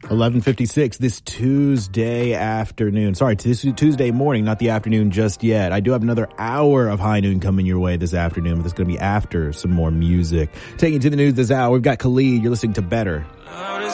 11:56 this Tuesday afternoon. Sorry, this Tuesday morning, not the afternoon just yet. I do have another hour of High Noon coming your way this afternoon, but it's going to be after some more music. Taking you to the news this hour, we've got Khalid. You're listening to Better.